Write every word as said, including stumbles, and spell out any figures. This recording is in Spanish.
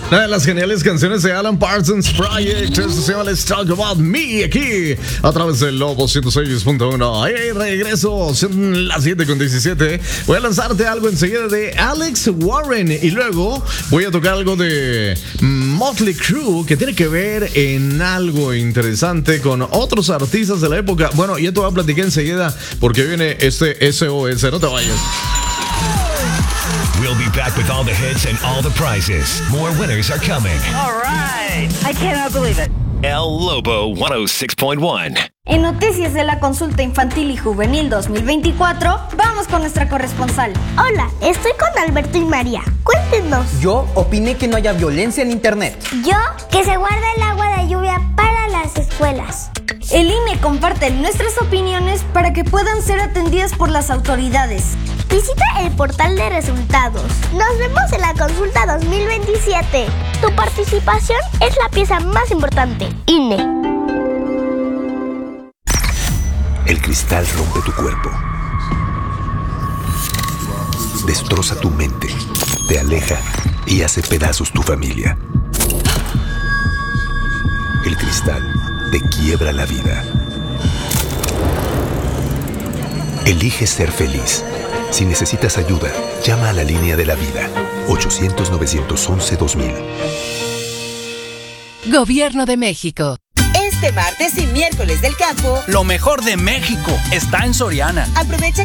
Una de las geniales canciones de Alan Parsons Project. Esto se llama Let's Talk About Me, aquí a través del Lobo ciento seis punto uno. Hey, regreso, son las siete con diecisiete. Voy a lanzarte algo enseguida de Alex Warren y luego voy a tocar algo de Motley Crue que tiene que ver en algo interesante con otros artistas de la época. Bueno, ya te voy a platicar enseguida porque viene este S O S. No te vayas. We'll be back with all the hits and all the prizes. More winners are coming. All right. I cannot believe it. El Lobo ciento seis punto uno. En noticias de la consulta infantil y juvenil dos mil veinticuatro, vamos con nuestra corresponsal. Hola, estoy con Alberto y María. Cuéntenos. Yo opiné que no haya violencia en internet. Yo, que se guarda el agua de lluvia para las escuelas. El I N E comparte nuestras opiniones para que puedan ser atendidas por las autoridades. Visita el portal de resultados. Nos vemos en la consulta dos mil veintisiete. Tu participación es la pieza más importante. I N E. El cristal rompe tu cuerpo. Destroza tu mente. Te aleja y hace pedazos tu familia. El cristal te quiebra la vida. Elige ser feliz. Si necesitas ayuda, llama a la línea de la vida. ochocientos, novecientos once, dos mil. Gobierno de México. Este martes y miércoles del campo, lo mejor de México está en Soriana. Aprovecha